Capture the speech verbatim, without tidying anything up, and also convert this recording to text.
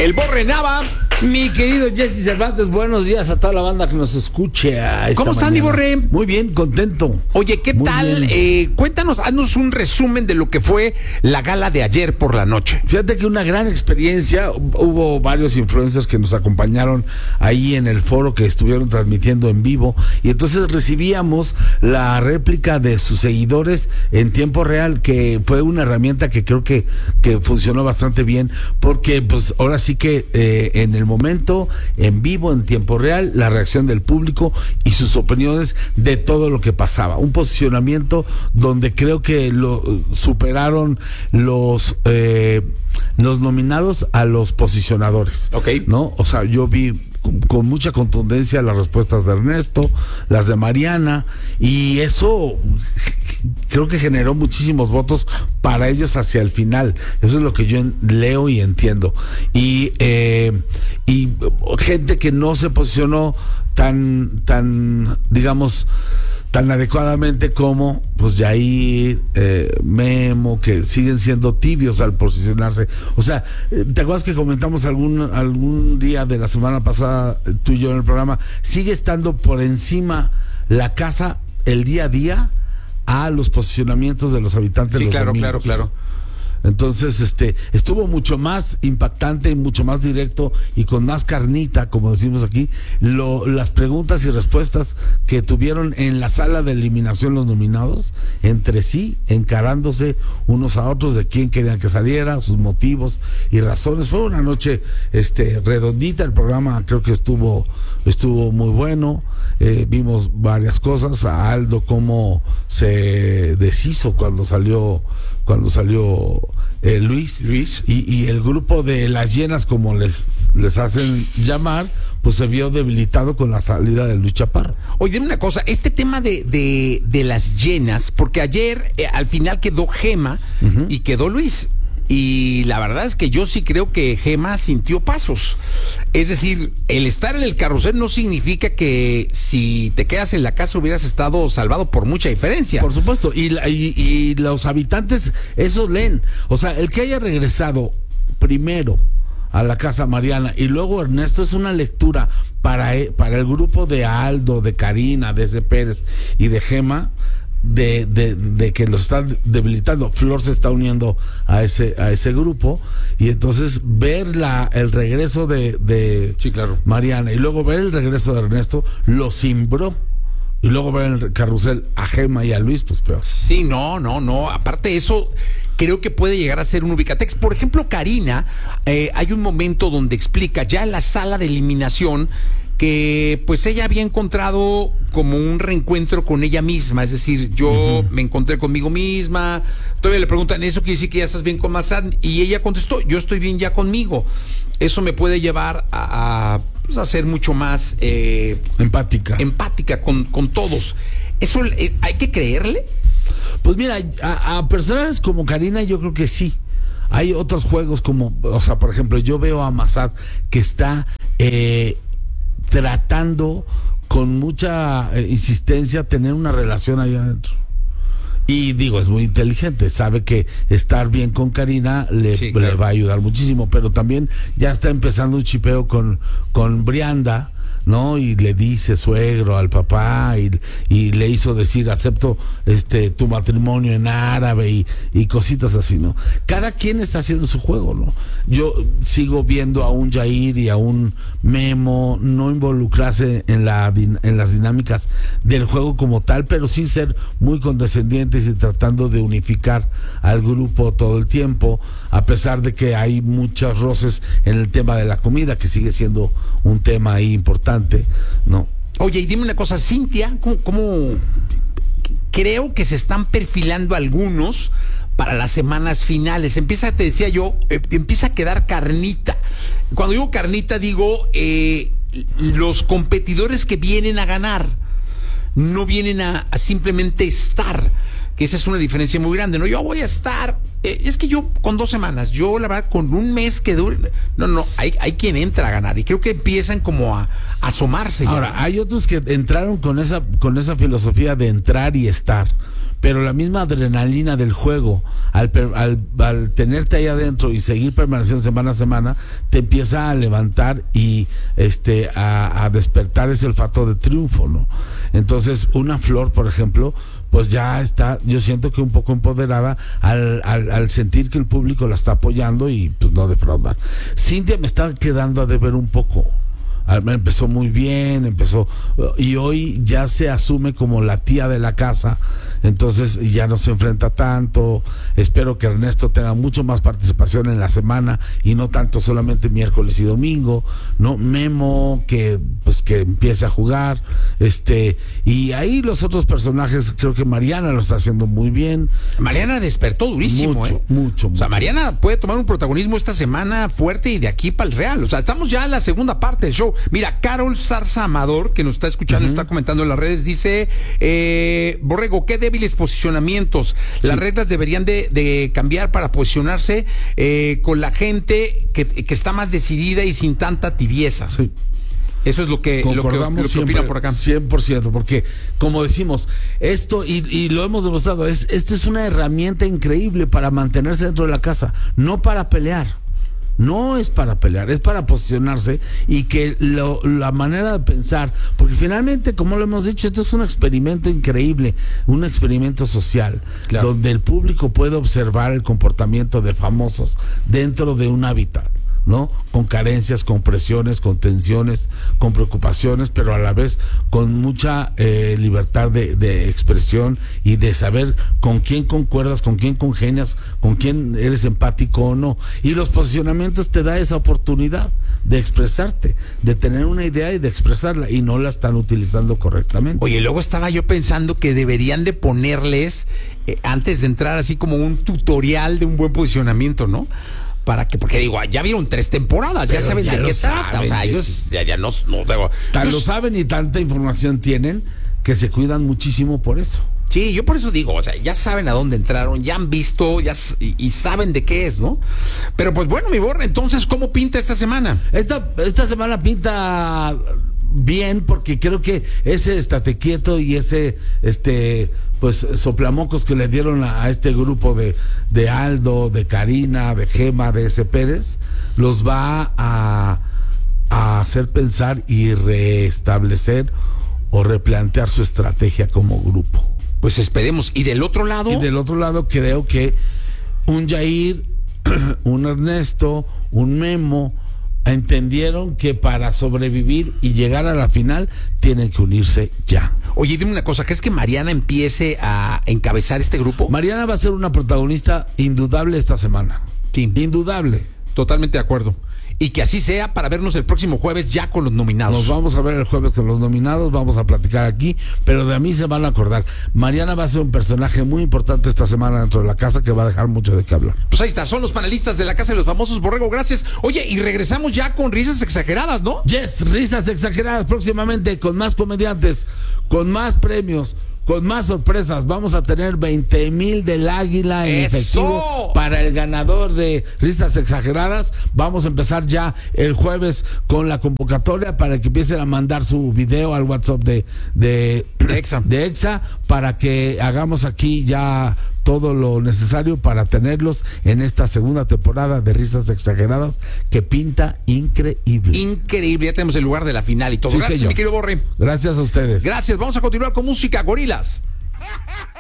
El Borre Nava. Mi querido Jesse Cervantes, buenos días a toda la banda que nos escuche. ¿Cómo están, mi Borre? Muy bien, contento. Oye, ¿qué Muy tal? Eh, cuéntanos, haznos un resumen de lo que fue la gala de ayer por la noche. Fíjate que una gran experiencia. Hubo varios influencers que nos acompañaron ahí en el foro que estuvieron transmitiendo en vivo. Y entonces recibíamos la réplica de sus seguidores en tiempo real, que fue una herramienta que creo que, que funcionó bastante bien. Porque pues ahora sí que eh, en el momento, en vivo, en tiempo real, la reacción del público y sus opiniones de todo lo que pasaba. Un posicionamiento donde creo que lo superaron los eh, los nominados a los posicionadores. Ok. ¿No? O sea, yo vi con, con mucha contundencia las respuestas de Ernesto, las de Mariana, y eso creo que generó muchísimos votos para ellos hacia el final. Eso es lo que yo en, leo y entiendo. Y eh, y gente que no se posicionó tan, tan, digamos, tan adecuadamente como pues Yair, eh, Memo, que siguen siendo tibios al posicionarse. O sea, ¿te acuerdas que comentamos algún algún día de la semana pasada, tú y yo en el programa? Sigue estando por encima la casa el día a día a los posicionamientos de los habitantes. Sí, los claro, domingos. claro, claro. Entonces, este, estuvo mucho más impactante, mucho más directo y con más carnita, como decimos aquí, lo, las preguntas y respuestas que tuvieron en la sala de eliminación los nominados, entre sí, encarándose unos a otros de quién querían que saliera, sus motivos y razones. Fue una noche, este, redondita. El programa creo que estuvo, estuvo muy bueno. Eh, vimos varias cosas. A Aldo cómo se deshizo cuando salió, cuando salió eh, Luis, Luis. Y, y el grupo de las llenas, como les, les hacen llamar, pues se vio debilitado con la salida de Luis Chaparro. Oye, dime una cosa, este tema de, de, de las llenas, porque ayer eh, al final quedó Gema uh-huh. y quedó Luis. Y la verdad es que yo sí creo que Gema sintió pasos. Es decir, el estar en el carrusel no significa que si te quedas en la casa hubieras estado salvado por mucha diferencia. Por supuesto, y, y, y los habitantes eso leen. O sea, el que haya regresado primero a la casa Mariana y luego Ernesto es una lectura para, para el grupo de Aldo, de Karina, de ese Pérez y de Gema. De, de, de que los están debilitando. Flor se está uniendo a ese a ese grupo, y entonces ver la, el regreso de, de sí, claro. Mariana y luego ver el regreso de Ernesto lo cimbró, y luego ver el carrusel a Gema y a Luis, pues peor. Sí, no, no, no, aparte de eso creo que puede llegar a ser un ubicatex. Por ejemplo, Karina, eh, hay un momento donde explica ya en la sala de eliminación que pues ella había encontrado como un reencuentro con ella misma, es decir, yo uh-huh. me encontré conmigo misma. Todavía le preguntan, ¿eso quiere decir que ya estás bien con Massad? Y ella contestó, yo estoy bien ya conmigo. Eso me puede llevar a, a, pues, a ser mucho más eh, empática empática con, con todos. ¿Eso eh, hay que creerle? Pues mira, a, a personas como Karina yo creo que sí. Hay otros juegos como, o sea, por ejemplo, yo veo a Massad que está eh, tratando con mucha eh, insistencia tener una relación ahí adentro. Y digo, es muy inteligente, sabe que estar bien con Karina le, sí, claro. le va a ayudar muchísimo, pero también ya está empezando un chipeo con, con Brianda, ¿no? Y le dice suegro al papá y, y le hizo decir, acepto este tu matrimonio en árabe y, y cositas así, ¿no? Cada quien está haciendo su juego, ¿no? Yo sigo viendo a un Yair y a un Memo no involucrarse en, la, en las dinámicas del juego como tal, pero sí ser muy condescendientes y tratando de unificar al grupo todo el tiempo, a pesar de que hay muchos roces en el tema de la comida, que sigue siendo un tema ahí importante, ¿no? Oye, y dime una cosa, Cintia, ¿cómo, cómo creo que se están perfilando algunos para las semanas finales? Empieza, te decía yo, eh, empieza a quedar carnita. Cuando digo carnita, digo eh, los competidores que vienen a ganar, no vienen a, a simplemente estar, que esa es una diferencia muy grande, ¿no? Yo voy a estar, eh, es que yo con dos semanas, yo la verdad con un mes que dure, no, no, hay, hay quien entra a ganar y creo que empiezan como a, a asomarse. Ahora, ya. Hay otros que entraron con esa, con esa filosofía de entrar y estar, pero la misma adrenalina del juego, al, al, al tenerte ahí adentro y seguir permaneciendo semana a semana, te empieza a levantar y este a, a despertar ese olfato de triunfo, ¿no? Entonces, una Flor, por ejemplo, pues ya está, yo siento que un poco empoderada al, al, al sentir que el público la está apoyando y pues no defraudar. Cintia me está quedando a deber un poco. Empezó muy bien, empezó y hoy ya se asume como la tía de la casa, entonces ya no se enfrenta tanto. Espero que Ernesto tenga mucho más participación en la semana y no tanto solamente miércoles y domingo, no Memo que pues que empiece a jugar, este y ahí los otros personajes, creo que Mariana lo está haciendo muy bien. Mariana despertó durísimo, mucho, ¿eh? mucho, o sea, mucho. Mariana puede tomar un protagonismo esta semana fuerte y de aquí para el Real. O sea, estamos ya en la segunda parte del show. Mira, Carol Zarza Amador, que nos está escuchando, uh-huh. nos está comentando en las redes, dice, eh, Borrego, qué débiles posicionamientos. Sí. Las reglas deberían de, de cambiar para posicionarse eh, con la gente que, que está más decidida y sin tanta tibieza. Sí. Eso es lo que, lo que, lo que siempre, opinan por acá. cien por ciento, porque como decimos, esto, y, y lo hemos demostrado, es, esto es una herramienta increíble para mantenerse dentro de la casa, no para pelear. No es para pelear, es para posicionarse y que lo, la manera de pensar, porque finalmente, como lo hemos dicho, esto es un experimento increíble, un experimento social, claro, donde el público puede observar el comportamiento de famosos dentro de un hábitat, ¿no? Con carencias, con presiones, con tensiones, con preocupaciones, pero a la vez con mucha eh, libertad de, de expresión y de saber con quién concuerdas, con quién congenias, con quién eres empático o no. Y los posicionamientos te da esa oportunidad de expresarte, de tener una idea y de expresarla, y no la están utilizando correctamente. Oye, luego estaba yo pensando que deberían de ponerles, eh, antes de entrar, así como un tutorial de un buen posicionamiento, ¿no? Para que, porque digo, ya vieron tres temporadas, pero ya saben ya de qué saben, trata. O sea, ellos ya, ya no, no digo, tan yo, lo saben y tanta información tienen que se cuidan muchísimo por eso. Sí, yo por eso digo, o sea, ya saben a dónde entraron, ya han visto, ya y, y saben de qué es, ¿no? Pero pues bueno, mi Borre, entonces, ¿cómo pinta esta semana? Esta, esta semana pinta bien, porque creo que ese estate quieto y ese este pues soplamocos que le dieron a, a este grupo de, de Aldo, de Karina, de Gema, de ese Pérez, los va a, a hacer pensar y restablecer o replantear su estrategia como grupo. Pues esperemos. ¿Y del otro lado? Y del otro lado creo que un Jair, un Ernesto, un Memo entendieron que para sobrevivir y llegar a la final tienen que unirse ya. Oye, dime una cosa, ¿crees que Mariana empiece a encabezar este grupo? Mariana va a ser una protagonista indudable esta semana. Sí. Indudable. Totalmente de acuerdo. Y que así sea, para vernos el próximo jueves ya con los nominados. Nos vamos a ver el jueves con los nominados, vamos a platicar aquí, pero de a mí se van a acordar. Mariana va a ser un personaje muy importante esta semana dentro de la casa que va a dejar mucho de qué hablar. Pues ahí está, son los panelistas de la Casa de los Famosos. Borrego, gracias. Oye, y regresamos ya con risas exageradas, ¿no? Yes, risas exageradas próximamente, con más comediantes, con más premios, con más sorpresas. Vamos a tener veinte mil del Águila en ¡eso! Efectivo para el ganador de Risas Exageradas. Vamos a empezar ya el jueves con la convocatoria para que empiecen a mandar su video al WhatsApp de, de, de, Exa. de Exa, para que hagamos aquí ya todo lo necesario para tenerlos en esta segunda temporada de Risas Exageradas, que pinta increíble. Increíble, ya tenemos el lugar de la final y todo. Sí, gracias, señor. mi querido Borre. Gracias a ustedes. Gracias, vamos a continuar con música, Gorilas.